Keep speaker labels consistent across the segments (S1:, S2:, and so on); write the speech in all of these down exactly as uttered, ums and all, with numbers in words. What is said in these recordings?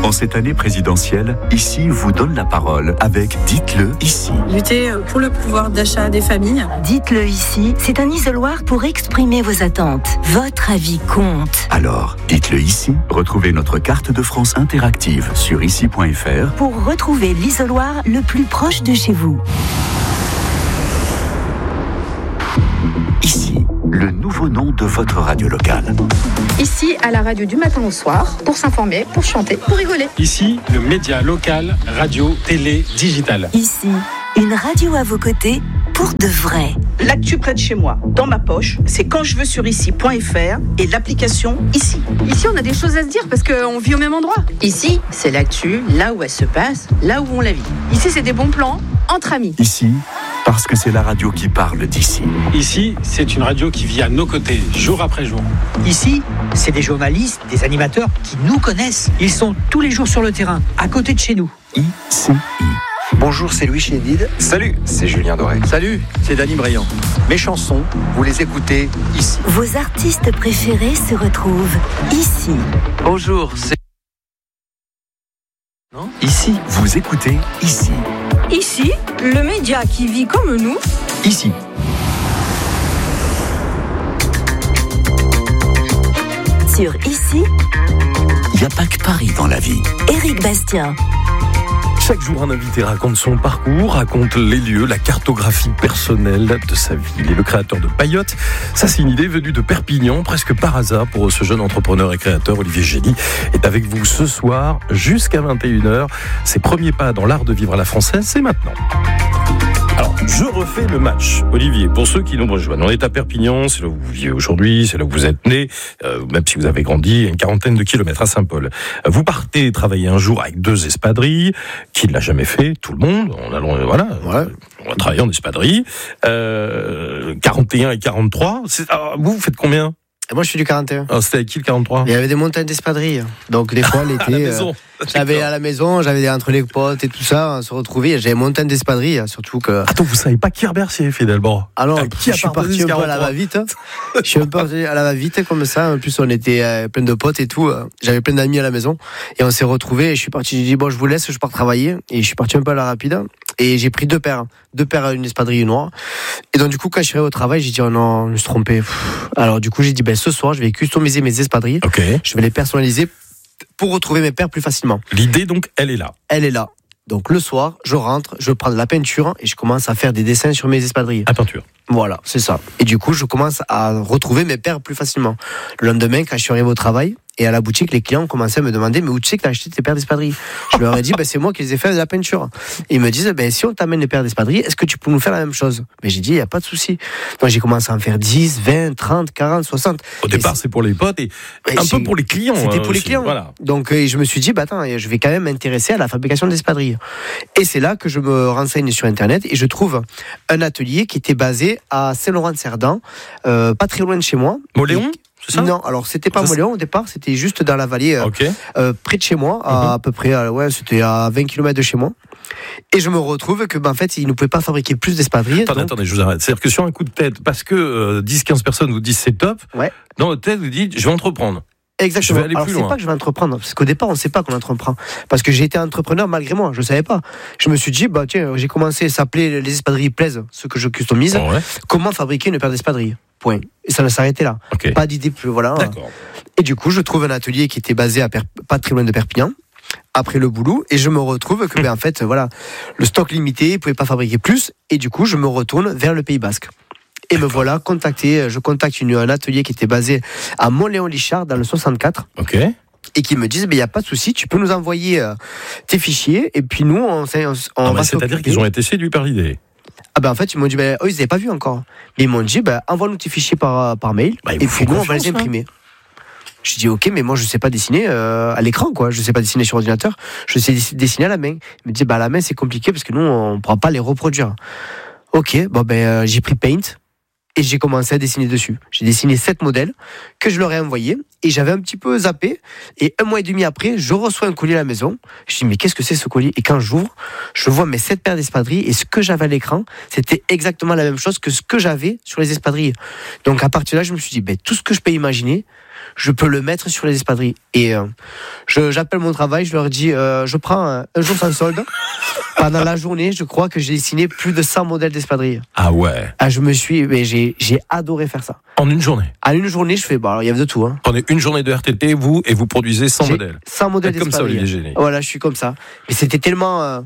S1: En cette année présidentielle, Ici vous donne la parole avec Dites-le ici.
S2: Lutter pour le pouvoir d'achat des familles.
S3: Dites-le ici, c'est un isoloir pour exprimer vos attentes. Votre avis compte.
S1: Alors, dites-le ici. Retrouvez notre carte de France interactive sur ici point f r
S3: pour retrouver l'isoloir le plus proche de chez vous.
S1: Ici, le nouveau nom de votre radio locale.
S4: Ici, à la radio du matin au soir, pour s'informer, pour chanter, pour rigoler.
S5: Ici, le média local, radio, télé, digital.
S3: Ici, une radio à vos côtés pour de vrai.
S6: L'actu près de chez moi, dans ma poche, c'est quand je veux sur ici point f r et l'application Ici.
S4: Ici, on a des choses à se dire parce qu'on vit au même endroit. Ici, c'est l'actu, là où elle se passe, là où on la vit. Ici, c'est des bons plans entre amis.
S1: Ici, parce que c'est la radio qui parle d'ici.
S5: Ici, c'est une radio qui vit à nos côtés, jour après jour.
S7: Ici, c'est des journalistes, des animateurs qui nous connaissent. Ils sont tous les jours sur le terrain, à côté de chez nous.
S1: Ici.
S8: Bonjour, c'est Louis Chédid.
S9: Salut, c'est Julien Doré.
S8: Salut, c'est Dany Briand. Mes chansons, vous les écoutez ici.
S3: Vos artistes préférés se retrouvent ici.
S9: Bonjour, c'est...
S1: Non ? Ici, vous écoutez Ici.
S2: Ici, le média qui vit comme nous.
S1: Ici.
S3: Sur Ici,
S1: il n'y a pas que Paris dans la vie.
S3: Éric Bastien.
S10: Chaque jour, un invité raconte son parcours, raconte les lieux, la cartographie personnelle de sa vie. Il est le créateur de Paillote. Ça, c'est une idée venue de Perpignan, presque par hasard pour ce jeune entrepreneur et créateur. Olivier Gély est avec vous ce soir jusqu'à vingt et une heures. Ses premiers pas dans l'art de vivre à la française, c'est maintenant. Alors, je refais le match. Olivier, pour ceux qui nous rejoignent, on est à Perpignan, c'est là où vous vivez aujourd'hui, c'est là où vous êtes né, euh, même si vous avez grandi à une quarantaine de kilomètres à Saint-Paul. Vous partez travailler un jour avec deux espadrilles. Qui ne l'a jamais fait? Tout le monde. On a, voilà, ouais. On va travailler en espadrille. Euh, quarante et un et quarante-trois. C'est, alors, vous, vous faites combien?
S11: Moi, je suis du quarante et un.
S10: Alors, c'était avec qui le quarante-trois?
S11: Il y avait des montagnes d'espadrilles. Donc, des fois, l'été. à la maison. Euh, j'avais à la maison, j'avais des, entre les potes et tout ça, on se retrouvait. J'avais montagne d'espadrilles, surtout que.
S10: Attends, vous savez pas qui est Bercier, finalement?
S11: Alors, qui je suis parti un peu à la va-vite. Je suis un peu à la va-vite, comme ça. En plus, on était euh, plein de potes et tout. J'avais plein d'amis à la maison. Et on s'est retrouvés. Et je suis parti, j'ai dit, bon, je vous laisse, je pars travailler. Et je suis parti un peu à la rapide. Et j'ai pris deux paires. Deux paires à une espadrille noire. Et donc, du coup, quand je suis arrivé au travail, j'ai dit, oh non, je me suis trompé. Alors, du coup, j'ai dit, ben, ce soir, je vais customiser mes espadrilles.
S10: Okay.
S11: Je vais les personnaliser pour retrouver mes paires plus facilement.
S10: L'idée, donc, elle est là.
S11: Elle est là. Donc, le soir, je rentre, je prends de la peinture et je commence à faire des dessins sur mes espadrilles.
S10: À peinture.
S11: Voilà, c'est ça. Et du coup, je commence à retrouver mes paires plus facilement. Le lendemain, quand je suis arrivé au travail, et à la boutique, les clients commençaient à me demander, mais où tu sais que t'as acheté tes paires d'espadrilles? Je leur ai dit, ben, c'est moi qui les ai fait de la peinture. Et ils me disent, ben, si on t'amène les paires d'espadrilles, est-ce que tu peux nous faire la même chose? Mais j'ai dit, il n'y a pas de souci. Donc j'ai commencé à en faire dix, vingt, trente, quarante, soixante.
S10: Au départ, c'est... c'est pour les potes et, et un peu pour les clients.
S11: C'était pour
S10: euh,
S11: les clients.
S10: Voilà.
S11: Donc euh, je me suis dit, bah, attends, je vais quand même m'intéresser à la fabrication d'espadrilles. Et c'est là que je me renseigne sur Internet et je trouve un atelier qui était basé à Saint-Laurent-de-Cerdan, euh, pas très loin de chez moi.
S10: Moléon?
S11: Ça non, alors c'était pas Moléon au départ, c'était juste dans la vallée, euh,
S10: okay.
S11: euh, près de chez moi, à, mm-hmm. à peu près, euh, ouais, c'était à vingt kilomètres de chez moi. Et je me retrouve que, ben, en fait, ils ne pouvaient pas fabriquer plus d'espadrilles.
S10: Attendez, donc... attendez, je vous arrête. C'est-à-dire que sur un coup de tête, parce que euh, dix quinze personnes vous disent c'est top,
S11: ouais.
S10: dans votre tête, vous dites je vais entreprendre.
S11: Exactement.
S10: Je vais aller
S11: alors,
S10: plus
S11: c'est
S10: loin.
S11: pas que je vais entreprendre, parce qu'au départ, on ne sait pas qu'on entreprend. Parce que j'ai été entrepreneur malgré moi, je ne savais pas. Je me suis dit, bah, tiens, j'ai commencé, ça s'appelait Les espadrilles plaisent, ce que je customise.
S10: Oh ouais.
S11: Comment fabriquer une paire d'espadrilles? Point. Et ça ne s'arrêtait là.
S10: Okay.
S11: Pas d'idée plus, voilà.
S10: D'accord.
S11: Et du coup, je trouve un atelier qui était basé à per... pas très loin de Perpignan, après le boulot, et je me retrouve que, ben, en fait, voilà, le stock limité, ils ne pouvaient pas fabriquer plus, et du coup, je me retourne vers le Pays Basque. Et me voilà contacté, je contacte une, un atelier qui était basé à Montléon-Lichard dans le soixante-quatre.
S10: Ok.
S11: Et qui me disent, il n'y a pas de souci, tu peux nous envoyer euh, tes fichiers, et puis nous, on, on, on
S10: ah
S11: va
S10: bah, c'est-à-dire qu'ils ont été séduits par l'idée.
S11: Ah ben en fait, ils m'ont dit, ben, eux, ils n'avaient pas vu encore. Mais ils m'ont dit, ben, envoie-nous tes fichiers par, par mail,
S10: bah,
S11: et puis nous, on va les imprimer. Hein. Je dis, ok, mais moi, je ne sais pas dessiner euh, à l'écran, quoi. Je ne sais pas dessiner sur ordinateur, je sais dessiner à la main. Ils me disent, bah, à la main, c'est compliqué, parce que nous, on ne pourra pas les reproduire. Ok, bon, ben, euh, j'ai pris Paint, et j'ai commencé à dessiner dessus. J'ai dessiné sept modèles que je leur ai envoyés et j'avais un petit peu zappé. Et un mois et demi après, je reçois un colis à la maison. Je dis, mais qu'est-ce que c'est ce colis? Et quand j'ouvre, je vois mes sept paires d'espadrilles et ce que j'avais à l'écran, c'était exactement la même chose que ce que j'avais sur les espadrilles. Donc à partir de là, je me suis dit, ben, tout ce que je peux imaginer, je peux le mettre sur les espadrilles. Et euh, je, j'appelle mon travail, je leur dis, euh, je prends un, un jour sans solde. Pendant la journée, je crois que j'ai dessiné plus de cent modèles d'espadrilles.
S10: Ah ouais.
S11: Ah, je me suis, mais j'ai, j'ai adoré faire ça.
S10: En une journée.
S11: En une journée, je fais, bon, alors il y avait de tout. Hein.
S10: Prenez une journée de R T T, vous, et vous produisez cent
S11: j'ai
S10: modèles.
S11: cent modèles
S10: comme ça,
S11: d'espadrilles.
S10: Olivier Génie.
S11: Voilà, je suis comme ça. Mais c'était tellement euh,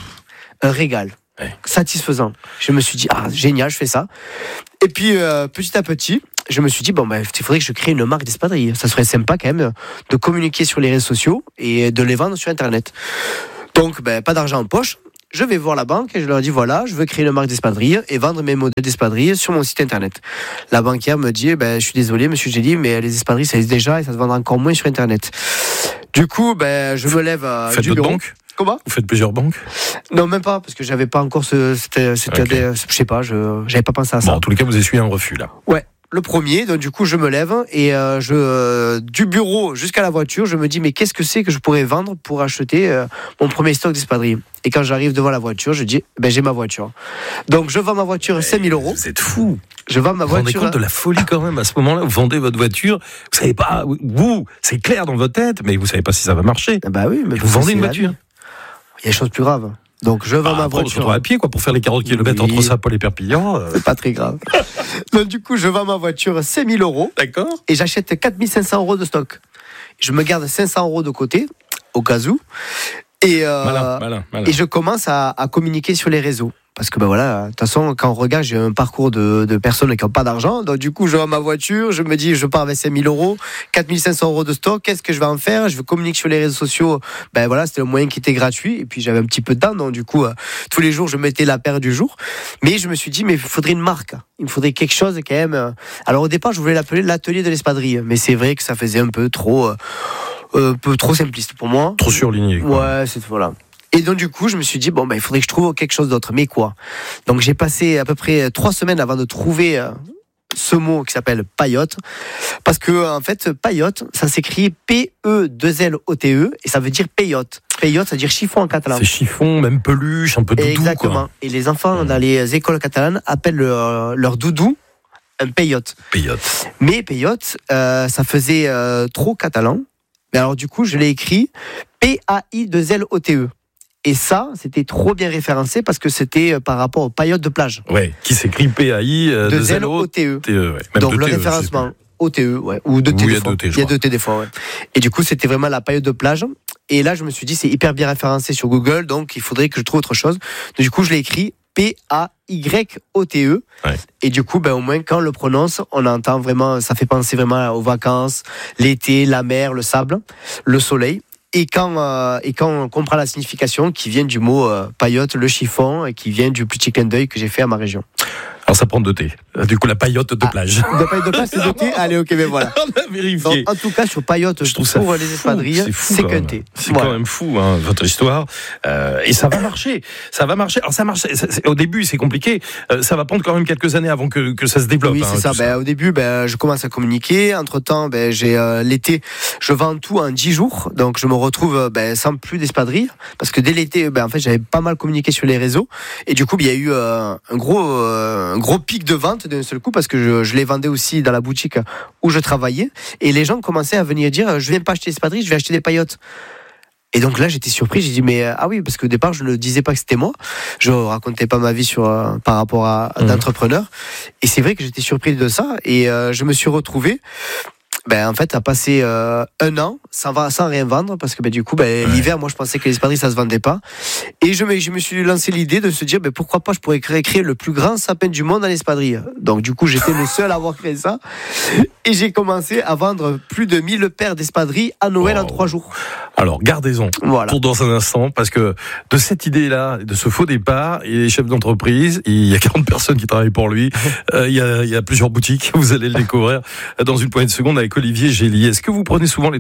S11: un régal.
S10: Ouais.
S11: Satisfaisant. Je me suis dit, ah, génial, je fais ça. Et puis, euh, petit à petit, je me suis dit, bon, ben, il faudrait que je crée une marque d'espadrilles. Ça serait sympa quand même de communiquer sur les réseaux sociaux et de les vendre sur Internet. Donc, ben, pas d'argent en poche. Je vais voir la banque et je leur dis, voilà, je veux créer une marque d'espadrilles et vendre mes modèles d'espadrilles sur mon site Internet. La banquière me dit, ben, je suis désolé, monsieur Gély, mais les espadrilles, ça existe déjà et ça se vendra encore moins sur Internet. Du coup, ben, je me lève euh,
S10: Faites
S11: du
S10: votre
S11: bureau.
S10: banque ?
S11: Comment ?
S10: Vous faites plusieurs banques ?
S11: Non, même pas, parce que j'avais pas encore ce. C'était, c'était
S10: Okay.
S11: des, je sais pas, je, j'avais pas pensé à ça.
S10: Bon, en tous les cas, vous essuyez un refus, là.
S11: Ouais. Le premier, donc du coup je me lève et euh, je euh, du bureau jusqu'à la voiture, je me dis mais qu'est-ce que c'est que je pourrais vendre pour acheter euh, mon premier stock d'espadrilles. Et quand j'arrive devant la voiture, je dis ben j'ai ma voiture. Donc je vends ma voiture cinq mille euros.
S10: Vous êtes fou.
S11: Je vends ma
S10: Vous vous rendez
S11: voiture.
S10: compte de la folie quand même à ce moment-là. Vous vendez votre voiture, vous savez pas, vous, c'est clair dans votre tête, mais vous savez pas si ça va marcher.
S11: Ah bah oui, mais
S10: Et vous vendez une
S11: c'est la
S10: voiture.
S11: vie. Il y a des choses plus graves. Donc je vends
S10: Ah,
S11: ma
S10: après, on se
S11: voiture.
S10: retrouve à pied, quoi, pour faire les quarante kilomètres
S11: Oui.
S10: entre Saint-Paul et Perpignan. euh,
S11: C'est pas très grave. Donc du coup je vends ma voiture cinq mille euros.
S10: D'accord.
S11: Et j'achète quatre mille cinq cents euros de stock. Je me garde cinq cents euros de côté, au cas où. Et, euh,
S10: Malin, malin, malin.
S11: et je commence à, à communiquer sur les réseaux. Parce que ben voilà, de toute façon, quand on regarde, j'ai un parcours de, de personnes qui n'ont pas d'argent. Donc du coup, je vends ma voiture, je me dis, je pars avec cinq mille euros, quatre mille cinq cents euros de stock, qu'est-ce que je vais en faire ? Je vais communiquer sur les réseaux sociaux. Ben voilà, c'était le moyen qui était gratuit. Et puis j'avais un petit peu de temps, donc du coup, euh, tous les jours, je mettais la paire du jour. Mais je me suis dit, mais il faudrait une marque. Il me faudrait quelque chose quand même. euh. Alors au départ, je voulais l'appeler l'atelier de l'espadrille. Mais c'est vrai que ça faisait un peu trop, euh, un peu trop simpliste pour moi.
S10: Trop surligné, quoi.
S11: Ouais, c'est voilà. Et donc du coup, je me suis dit bon ben il faudrait que je trouve quelque chose d'autre. Mais quoi ? Donc j'ai passé à peu près trois semaines avant de trouver euh, ce mot qui s'appelle paillote, parce que en fait paillote, ça s'écrit P E deux L O T E et ça veut dire paillote. Paillote, ça veut dire chiffon en catalan.
S10: C'est chiffon, même peluche, un peu doudou.
S11: Exactement.
S10: Quoi.
S11: Et les enfants dans les écoles catalanes appellent leur, leur doudou un paillote.
S10: Paillote.
S11: Mais paillote, euh, ça faisait euh, trop catalan. Mais alors du coup, je l'ai écrit P A I deux L O T E. Et ça, c'était trop bien référencé parce que c'était par rapport aux paillotes de plage.
S10: Ouais, qui s'écrit P A I euh,
S11: deux L O T E.
S10: Ouais. Même
S11: Donc
S10: deux
S11: le
S10: T E,
S11: référencement O T E, ouais, ou deux T
S10: Ou il y
S11: des
S10: a
S11: fois.
S10: deux T, je
S11: Il y a
S10: crois.
S11: deux T des fois, ouais. Et du coup, c'était vraiment la paillote de plage. Et là, je me suis dit, c'est hyper bien référencé sur Google, donc il faudrait que je trouve autre chose. Donc, du coup, je l'ai écrit P A Y O T E.
S10: Ouais.
S11: Et du coup, ben, au moins, quand on le prononce, on entend vraiment, ça fait penser vraiment aux vacances, l'été, la mer, le sable, le soleil. Et quand, euh, et quand on comprend la signification qui vient du mot euh, paillote, le chiffon, et qui vient du petit clin d'œil que j'ai fait à ma région.
S10: Alors ça prend deux T. Du coup, la paillote de
S11: Ah,
S10: plage.
S11: De paillote de plage, c'est deux T. Allez, ok, mais voilà.
S10: On a vérifié.
S11: Donc, en tout cas, sur paillote,
S10: Je trouve ça
S11: pour
S10: fou.
S11: les espadrilles,
S10: C'est fou,
S11: c'est
S10: quand
S11: qu'un
S10: même.
S11: T.
S10: C'est
S11: Voilà.
S10: quand même fou, hein, votre histoire. Euh, et ça va marcher. Ça va marcher. Alors ça marche. c'est- c'est- au début, c'est compliqué. Euh, ça va prendre quand même quelques années avant que, que ça se développe.
S11: Oui,
S10: hein,
S11: c'est ça.
S10: tout
S11: Ben, au début, ben, je commence à communiquer. Entre-temps, ben, j'ai euh, l'été, je vends tout en dix jours. Donc, je me retrouve ben, sans plus d'espadrilles. Parce que dès l'été, ben, en fait, j'avais pas mal communiqué sur les réseaux. Et du coup, ben, il y a eu euh, un, gros, euh, un gros pic de vente d'un seul coup. Parce que je, je les vendais aussi dans la boutique où je travaillais. Et les gens commençaient à venir dire, je viens pas acheter d'espadrilles, je vais acheter des paillotes. Et donc là, j'étais surpris. J'ai dit, mais ah oui, parce qu'au départ, je ne disais pas que c'était moi. Je racontais pas ma vie sur, euh, par rapport à, à
S10: Mmh.
S11: d'entrepreneur. Et c'est vrai que j'étais surpris de ça. Et euh, je me suis retrouvé, ben, en fait, à passer euh, un an sans, va- sans rien vendre. Parce que ben, du coup, ben,
S10: Ouais.
S11: l'hiver, moi, je pensais que les espadrilles, ça se vendait pas. Et je me, je me suis lancé l'idée de se dire, ben, pourquoi pas, je pourrais créer, créer le plus grand sapin du monde en espadrilles. Donc, du coup, j'étais le seul à avoir créé ça. Et j'ai commencé à vendre plus de mille paires d'espadrilles à Noël
S10: Oh.
S11: en trois jours.
S10: Alors, gardez-en
S11: Voilà.
S10: pour dans un instant, parce que de cette idée-là, de ce faux départ, il est chef d'entreprise, il y a quarante personnes qui travaillent pour lui, euh, il, y a, il y a plusieurs boutiques, vous allez le découvrir dans une poignée de secondes avec Olivier Gély. Est-ce que vous prenez souvent les transports en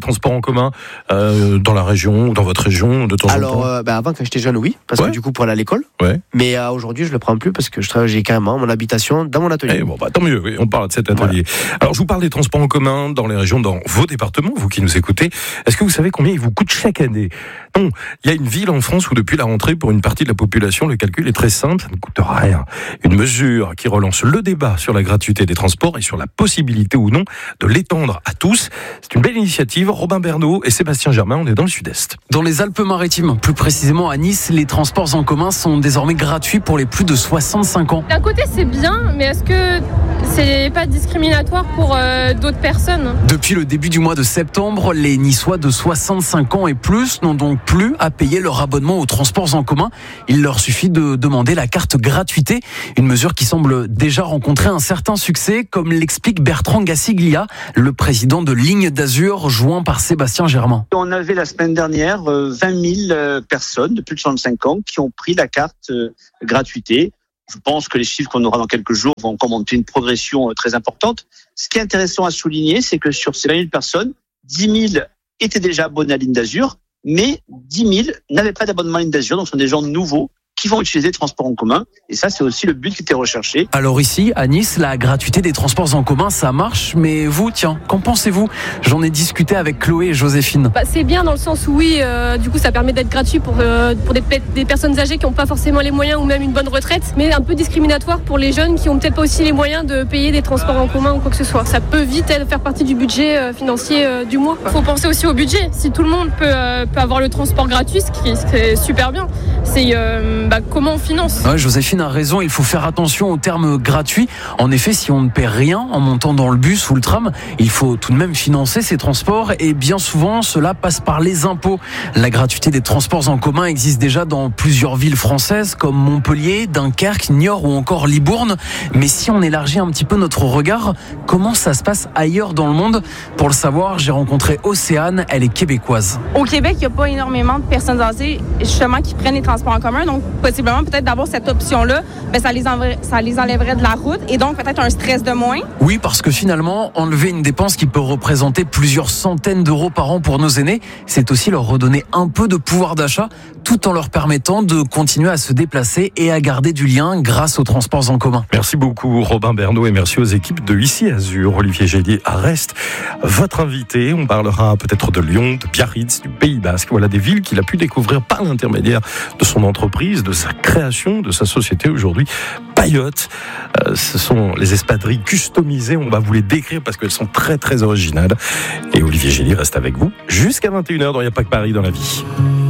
S10: commun euh, dans la région ou dans votre région de temps
S11: Alors,
S10: en temps
S11: euh, bah, avant, quand j'étais jeune, oui, parce
S10: ouais.
S11: que du coup, pour aller à l'école.
S10: Ouais.
S11: Mais euh, aujourd'hui, je le prends plus parce que je travaille, j'ai carrément mon habitation dans mon atelier.
S10: Eh bon, bah, tant mieux, oui, on parle de cet atelier. Voilà. Alors, je vous parle des transports en commun dans les régions, dans vos départements, vous qui nous écoutez. Est-ce que vous savez combien ils vous coûtent chaque année ? Non, il y a une ville en France où depuis la rentrée, pour une partie de la population, le calcul est très simple, ça ne coûte rien. Une mesure qui relance le débat sur la gratuité des transports et sur la possibilité ou non de l'étendre à tous. C'est une belle initiative. Robin Bernot et Sébastien Germain, on est dans le sud-est.
S12: Dans les Alpes-Maritimes, plus précisément à Nice, les transports en commun sont désormais gratuits pour les plus de soixante-cinq ans.
S13: D'un côté, c'est bien, mais est-ce que c'est pas discriminatoire pour euh, d'autres personnes ?
S12: Depuis le début du mois de septembre, les Niçois de soixante-cinq ans et plus n'ont donc plus à payer leur abonnement aux transports en commun. Il leur suffit de demander la carte gratuité, une mesure qui semble déjà rencontrer un certain succès, comme l'explique Bertrand Gassiglia, le président de Ligne d'Azur, joint par Sébastien Germain.
S14: On avait la semaine dernière vingt mille personnes de plus de soixante-cinq ans qui ont pris la carte gratuité. Je pense que les chiffres qu'on aura dans quelques jours vont encore montrer une progression très importante. Ce qui est intéressant à souligner, c'est que sur ces vingt mille personnes, dix mille étaient déjà abonnés à Ligne d'Azur, mais dix mille n'avaient pas d'abonnement à Ligne d'Azur, donc ce sont des gens nouveaux qui vont utiliser les transports en commun. Et ça, c'est aussi le but qui était recherché.
S12: Alors ici, à Nice, la gratuité des transports en commun, ça marche. Mais vous, tiens, qu'en pensez-vous ? J'en ai discuté avec Chloé et Joséphine.
S13: Bah, c'est bien dans le sens où, oui, euh, du coup, ça permet d'être gratuit pour, euh, pour des, des personnes âgées qui n'ont pas forcément les moyens ou même une bonne retraite. Mais un peu discriminatoire pour les jeunes qui n'ont peut-être pas aussi les moyens de payer des transports en commun ou quoi que ce soit. Ça peut vite faire partie du budget euh, financier euh, du mois. Il faut penser aussi au budget. Si tout le monde peut, euh, peut avoir le transport gratuit, ce qui est super bien, c'est euh, bah, comment on finance.
S12: Ouais, Joséphine a raison, il faut faire attention au terme gratuit. En effet, si on ne paie rien en montant dans le bus ou le tram, il faut tout de même financer ces transports et bien souvent, cela passe par les impôts. La gratuité des transports en commun existe déjà dans plusieurs villes françaises comme Montpellier, Dunkerque, Niort ou encore Libourne. Mais si on élargit un petit peu notre regard, comment ça se passe ailleurs dans le monde ? Pour le savoir, j'ai rencontré Océane, elle est québécoise.
S15: Au Québec, il n'y a pas énormément de personnes âgées justement qui prennent les transports en commun, donc possiblement peut-être d'avoir cette option-là, ben ça les enlèverait, ça les enlèverait de la route et donc peut-être un stress de moins.
S12: Oui, parce que finalement, enlever une dépense qui peut représenter plusieurs centaines d'euros par an pour nos aînés, c'est aussi leur redonner un peu de pouvoir d'achat, tout en leur permettant de continuer à se déplacer et à garder du lien grâce aux transports en commun.
S10: Merci beaucoup Robin Bernot et merci aux équipes de Ici Azur. Olivier Gélier à Rest, votre invité. On parlera peut-être de Lyon, de Biarritz, du Pays Basque. Voilà des villes qu'il a pu découvrir par l'intermédiaire de son entreprise, de sa création, de sa société aujourd'hui. Payotte, euh, ce sont les espadrilles customisées. On va vous les décrire parce qu'elles sont très très originales. Et Olivier Gélier reste avec vous jusqu'à vingt et une heures dans Il n'y a pas que Paris dans la vie.